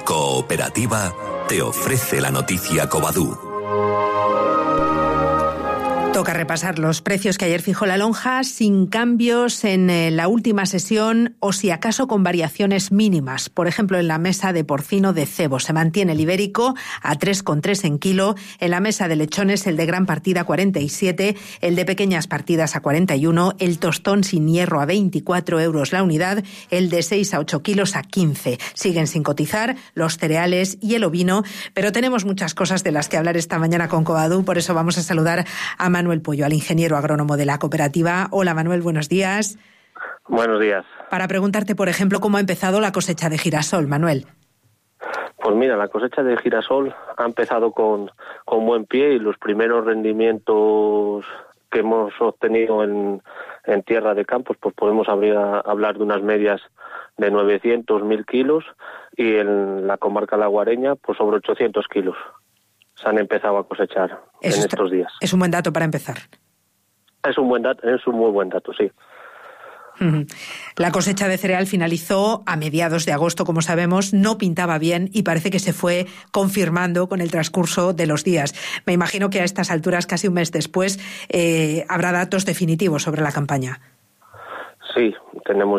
Cooperativa te ofrece la noticia Covadú. Toca repasar los precios que ayer fijó la lonja, sin cambios en la última sesión o si acaso con variaciones mínimas. Por ejemplo, en la mesa de porcino de cebo se mantiene el ibérico a 3,3 en kilo, en la mesa de lechones el de gran partida 47, el de pequeñas partidas a 41, el tostón sin hierro a 24 euros la unidad, el de 6 a 8 kilos a 15. Siguen sin cotizar los cereales y el ovino, pero tenemos muchas cosas de las que hablar esta mañana con Covadú, por eso vamos a saludar a Manuel Pollo, al ingeniero agrónomo de la cooperativa. Hola Manuel, buenos días. Buenos días. Para preguntarte, por ejemplo, cómo ha empezado la cosecha de girasol, Manuel. Pues mira, la cosecha de girasol ha empezado con buen pie y los primeros rendimientos que hemos obtenido en tierra de campos, pues podemos hablar de unas medias de 900, 1000 kilos y en la comarca laguareña, pues sobre 800 kilos. Se han empezado a cosechar estos días. Es un buen dato para empezar. Es un muy buen dato, sí. La cosecha de cereal finalizó a mediados de agosto, como sabemos, no pintaba bien y parece que se fue confirmando con el transcurso de los días. Me imagino que a estas alturas, casi un mes después, habrá datos definitivos sobre la campaña. Sí, tenemos